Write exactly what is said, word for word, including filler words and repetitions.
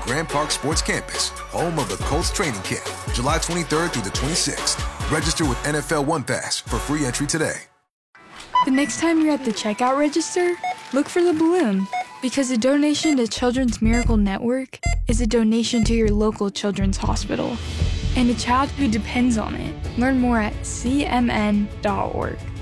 Grand Park Sports Campus, home of the Colts training camp, July twenty-third through the twenty-sixth. Register with N F L One Pass for free entry today. The next time you're at the checkout register, look for the balloon, because a donation to Children's Miracle Network is a donation to your local children's hospital and a child who depends on it. Learn more at c m n dot org.